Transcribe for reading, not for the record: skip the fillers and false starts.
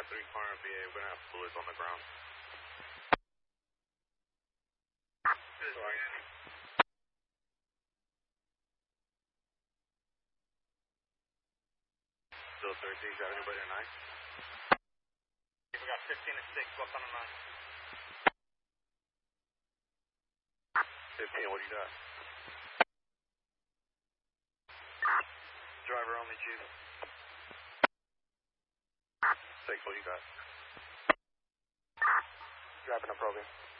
got 3 car and VA. We're going to have fluids on the ground. Still 13, got anybody tonight? We got 15 and 6, booked on the 9. 15, what do you got? Driver only, Chief. 6, what do you got? Driving a program.